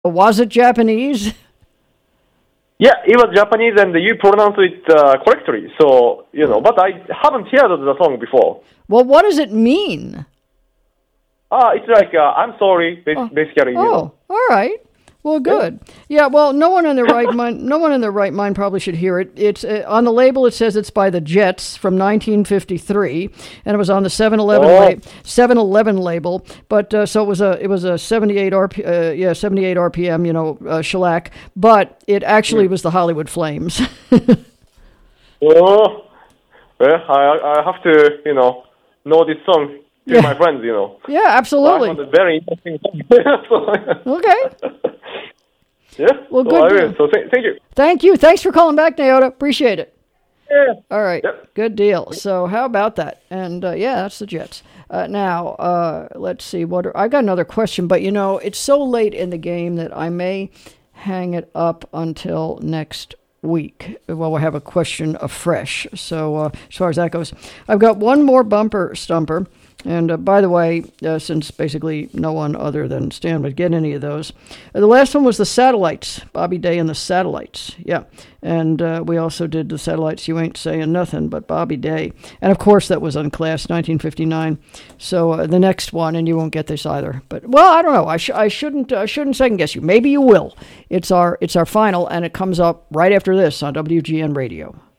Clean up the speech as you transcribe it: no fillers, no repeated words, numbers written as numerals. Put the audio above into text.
Was it Japanese? Yeah, it was Japanese, and you pronounce it correctly. So, but I haven't heard the song before. Well, what does it mean? It's like, I'm sorry, basically, all right. Well, good. Yeah, well, no one in their right mind probably should hear it. It's on the label. It says it's by the Jets from 1953, and it was on the 7-Eleven label. But so it was a 78 RPM, shellac. But it actually was the Hollywood Flames. Well, I have to, know this song. My friends, Yeah, absolutely. I found it very interesting. Okay. Yeah. Well, good. So thank you. Thank you. Thanks for calling back, Naota. Appreciate it. Yeah. All right. Yep. Good deal. So how about that? And that's the Jets. Now, let's see. I got another question, but it's so late in the game that I may hang it up until next week. Well, we'll have a question afresh. So as far as that goes, I've got one more bumper stumper. And by the way, since basically no one other than Stan would get any of those, the last one was the Satellites, Bobby Day and the Satellites. Yeah. And we also did the Satellites, You Ain't Saying Nothing, but Bobby Day. And of course, that was on Class 1959. So the next one, and you won't get this either. But, well, I don't know. I shouldn't second guess you. Maybe you will. It's our final, and it comes up right after this on WGN Radio.